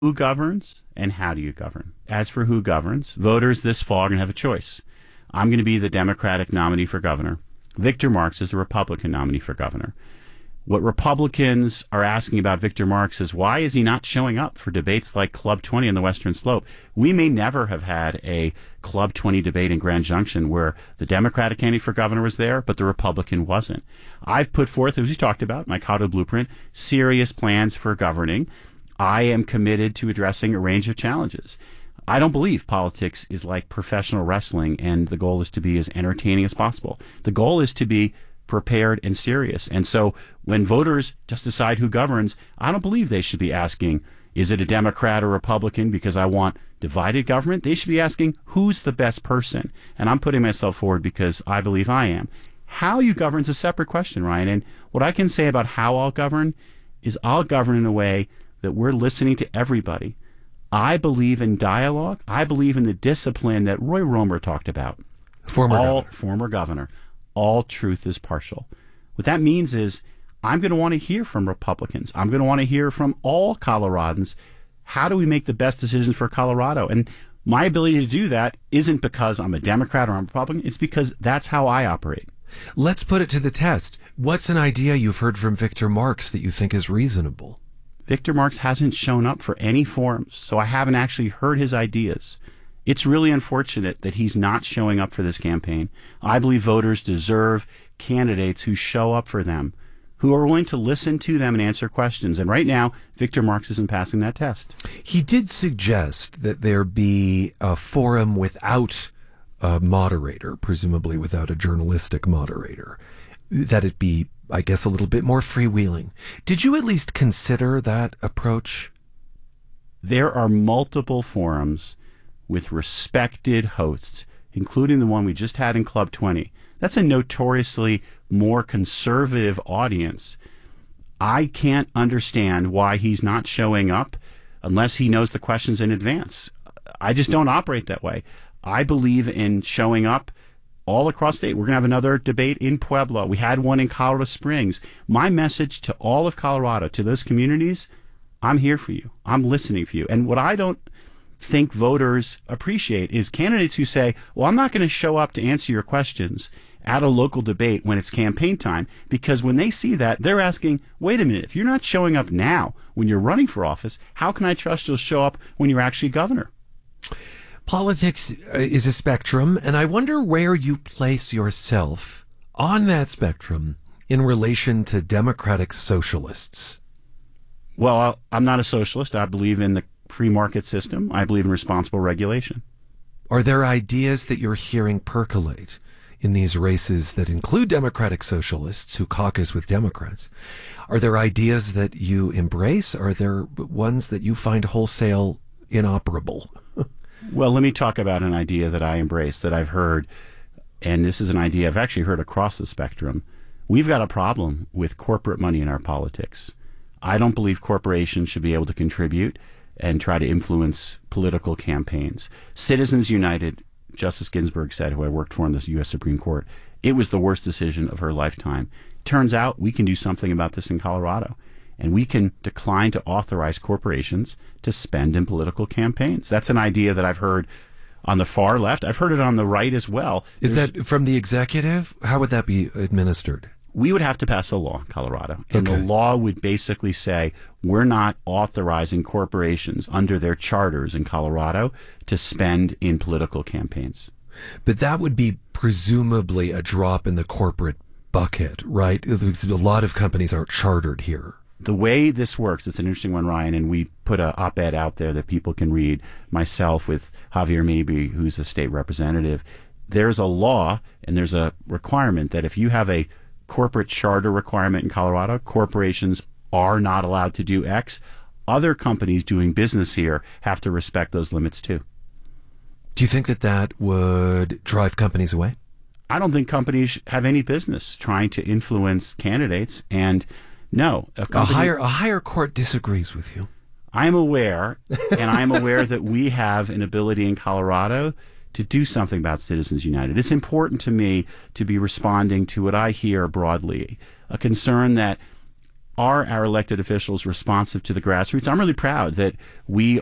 who governs and how do you govern. As for who governs, voters this fall are going to have a choice. I'm going to be the Democratic nominee for governor. Victor Marx is the Republican nominee for governor. What Republicans are asking about Victor Marx is, why is he not showing up for debates like Club 20 on the Western Slope? We may never have had a Club 20 debate in Grand Junction where the Democratic candidate for governor was there, but the Republican wasn't. I've put forth, as we talked about, my Cotto Blueprint, serious plans for governing. I am committed to addressing a range of challenges. I don't believe politics is like professional wrestling and the goal is to be as entertaining as possible. The goal is to be prepared and serious. And so when voters just decide who governs, I don't believe they should be asking, is it a Democrat or Republican because I want divided government? They should be asking, who's the best person? And I'm putting myself forward because I believe I am. How you govern is a separate question, Ryan. And what I can say about how I'll govern is I'll govern in a way that we're listening to everybody. I believe in dialogue. I believe in the discipline that Roy Romer talked about. Former governor. All truth is partial. What that means is I'm going to want to hear from Republicans. I'm going to want to hear from all Coloradans. How do we make the best decisions for Colorado? And my ability to do that isn't because I'm a Democrat or I'm a Republican. It's because that's how I operate. Let's put it to the test. What's an idea you've heard from Victor Marx that you think is reasonable? Victor Marx hasn't shown up for any forums, so I haven't actually heard his ideas. It's really unfortunate that he's not showing up for this campaign. I believe voters deserve candidates who show up for them, who are willing to listen to them and answer questions. And right now, Victor Marx isn't passing that test. He did suggest that there be a forum without a moderator, presumably without a journalistic moderator, that it be, I guess, a little bit more freewheeling. Did you at least consider that approach? There are multiple forums with respected hosts, including the one we just had in Club 20. That's a notoriously more conservative audience. I can't understand why he's not showing up unless he knows the questions in advance. I just don't operate that way. I believe in showing up all across state. We're going to have another debate in Pueblo. We had one in Colorado Springs. My message to all of Colorado, to those communities, I'm here for you. I'm listening for you. And what I don't think voters appreciate is candidates who say, well, I'm not going to show up to answer your questions at a local debate when it's campaign time, because when they see that, they're asking, wait a minute, if you're not showing up now when you're running for office, how can I trust you'll show up when you're actually governor? Politics is a spectrum, and I wonder where you place yourself on that spectrum in relation to democratic socialists. Well, I'm not a socialist. I believe in the free market system. I believe in responsible regulation. Are there ideas that you're hearing percolate in these races that include democratic socialists who caucus with Democrats? Are there ideas that you embrace? Are there ones that you find wholesale inoperable? Well, let me talk about an idea that I embrace, that I've heard, and this is an idea I've actually heard across the spectrum. We've got a problem with corporate money in our politics. I don't believe corporations should be able to contribute and try to influence political campaigns. Citizens United, Justice Ginsburg said, who I worked for in the U.S. Supreme Court, it was the worst decision of her lifetime. Turns out we can do something about this in Colorado, and we can decline to authorize corporations to spend in political campaigns. That's an idea that I've heard on the far left. I've heard it on the right as well. Is that from the executive? How would that be administered? We would have to pass a law in Colorado, and the law would basically say we're not authorizing corporations under their charters in Colorado to spend in political campaigns. But that would be presumably a drop in the corporate bucket, right? Because a lot of companies aren't chartered here. The way this works, it's an interesting one, Ryan, and we put an op-ed out there that people can read, myself with Javier Maybe, who's a state representative. There's a law and there's a requirement that if you have a corporate charter requirement in Colorado, corporations are not allowed to do X. Other companies doing business here have to respect those limits too. Do you think that that would drive companies away? I don't think companies have any business trying to influence candidates, and no. A higher court disagrees with you. I'm aware, and I'm aware that we have an ability in Colorado to do something about Citizens United. It's important to me to be responding to what I hear broadly, a concern that Are our elected officials responsive to the grassroots? I'm really proud that we